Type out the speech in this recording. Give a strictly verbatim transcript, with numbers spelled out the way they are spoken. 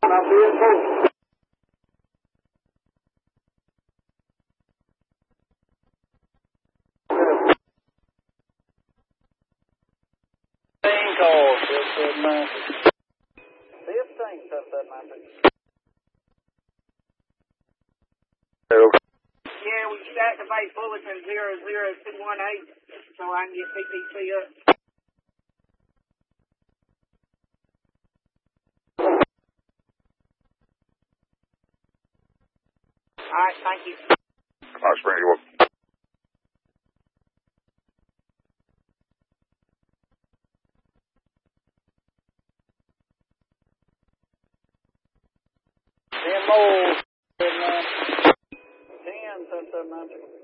My vehicle. Fifteen calls, Sunset Mountain. Fifteen, Sunset Mountain. Yeah, we should activate bulletin zero zero two one eight so I can get P P C up. All right, thank you. Hot Spring, you welcome. Ten more. Ten, Sunset Mountain.